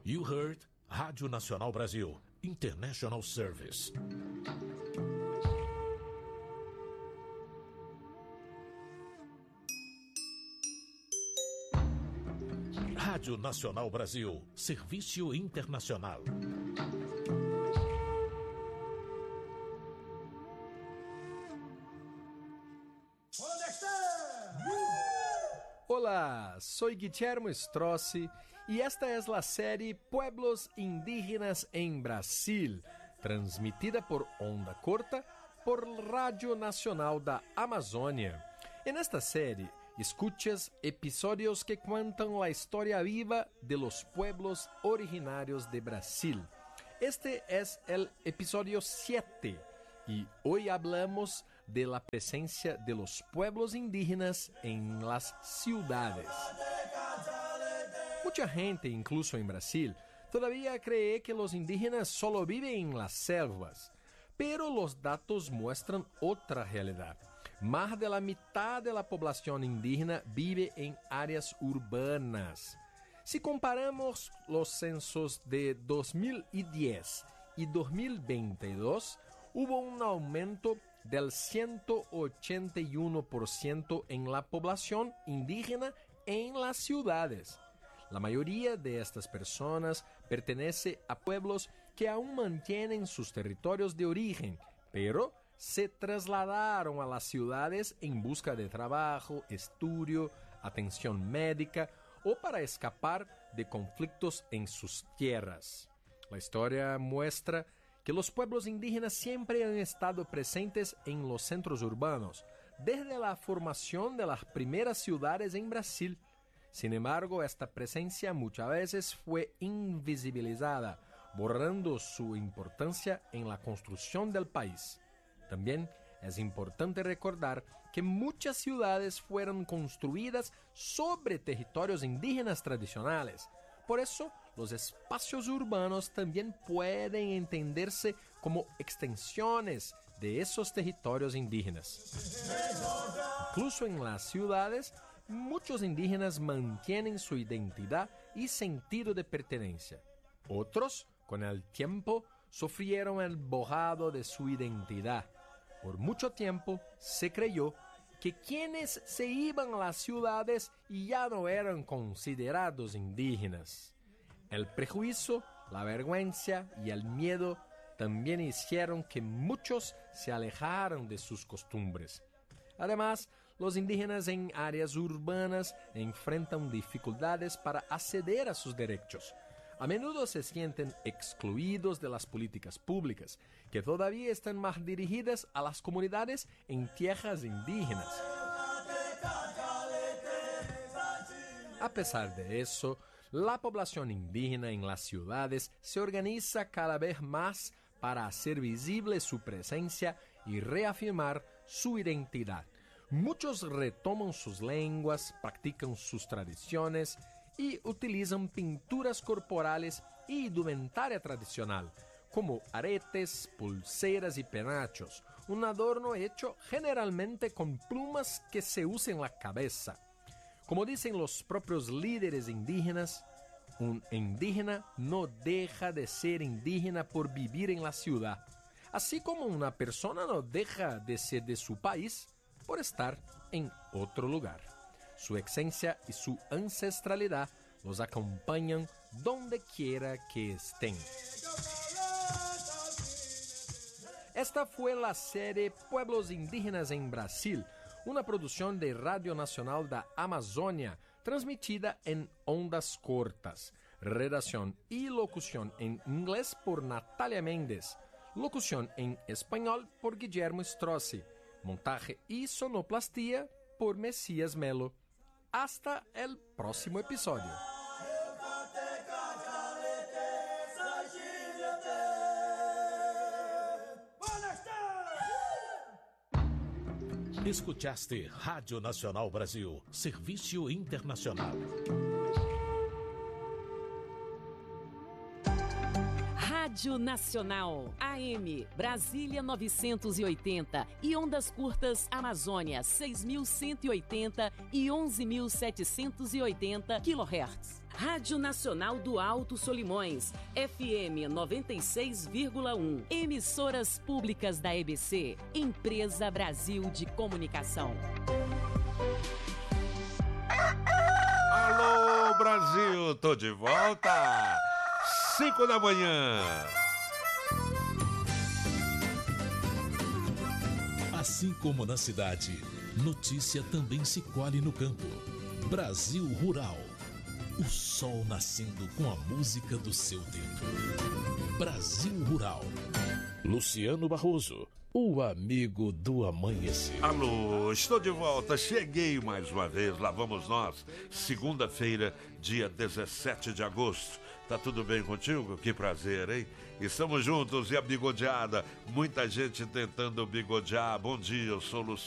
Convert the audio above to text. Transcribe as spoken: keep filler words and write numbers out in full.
You heard Rádio Nacional Brasil, International Service. Rádio Nacional Brasil, Serviço Internacional. Hola, soy Guillermo Strossi y esta es la serie Pueblos Indígenas en Brasil, transmitida por onda corta por Radio Nacional da Amazônia. En esta serie, escuchas episodios que cuentan la historia viva de los pueblos originarios de Brasil. Este es el episodio siete y hoy hablamos de la presencia de los pueblos indígenas en las ciudades. Mucha gente, incluso en Brasil, todavía cree que los indígenas solo viven en las selvas, pero los datos muestran otra realidad. Más de la mitad de la población indígena vive en áreas urbanas. Si comparamos los censos de dos mil diez y dos mil veintidós, hubo un aumento del ciento ochenta y uno por ciento en la población indígena en las ciudades. La mayoría de estas personas pertenece a pueblos que aún mantienen sus territorios de origen, pero se trasladaron a las ciudades en busca de trabajo, estudio, atención médica o para escapar de conflictos en sus tierras. La historia muestra que los pueblos indígenas siempre han estado presentes en los centros urbanos, desde la formación de las primeras ciudades en Brasil. Sin embargo, esta presencia muchas veces fue invisibilizada, borrando su importancia en la construcción del país. También es importante recordar que muchas ciudades fueron construidas sobre territorios indígenas tradicionales. Por eso, los espacios urbanos también pueden entenderse como extensiones de esos territorios indígenas. Incluso en las ciudades, muchos indígenas mantienen su identidad y sentido de pertenencia. Otros, con el tiempo, sufrieron el borrado de su identidad. Por mucho tiempo se creyó que quienes se iban a las ciudades ya no eran considerados indígenas. El prejuicio, la vergüenza y el miedo también hicieron que muchos se alejaran de sus costumbres. Además, los indígenas en áreas urbanas enfrentan dificultades para acceder a sus derechos. A menudo se sienten excluidos de las políticas públicas, que todavía están más dirigidas a las comunidades en tierras indígenas. A pesar de eso, la población indígena en las ciudades se organiza cada vez más para hacer visible su presencia y reafirmar su identidad. Muchos retoman sus lenguas, practican sus tradiciones y utilizan pinturas corporales y indumentaria tradicional, como aretes, pulseras y penachos, un adorno hecho generalmente con plumas que se usan en la cabeza. Como dicen los propios líderes indígenas, un indígena no deja de ser indígena por vivir en la ciudad, así como una persona no deja de ser de su país por estar en otro lugar. Su esencia y su ancestralidad los acompañan donde quiera que estén. Esta fue la serie Pueblos Indígenas en Brasil, una producción de Radio Nacional da Amazônia, transmitida en ondas cortas. Redacción y locución en inglés por Natalia Méndez. Locución en español por Guillermo Strossi. Montaje y sonoplastía por Mesías Melo. Hasta el próximo episodio. Escutaste Rádio Nacional Brasil, Serviço Internacional. Rádio Nacional, A M, Brasília novecentos e oitenta e ondas curtas Amazônia seis mil cento e oitenta e onze mil setecentos e oitenta quilohertz. Rádio Nacional do Alto Solimões, F M noventa e seis vírgula um. Emissoras públicas da E B C, Empresa Brasil de Comunicação. Alô, Brasil, tô de volta. Cinco da manhã. Assim como na cidade, notícia também se colhe no campo. Brasil Rural. O sol nascendo com a música do seu tempo. Brasil Rural. Luciano Barroso, o amigo do amanhecer. Alô, estou de volta, cheguei mais uma vez, lá vamos nós. Segunda-feira, dia dezessete de agosto. Tá tudo bem contigo? Que prazer, hein? Estamos juntos e a bigodeada, muita gente tentando bigodear. Bom dia, eu sou Luciano.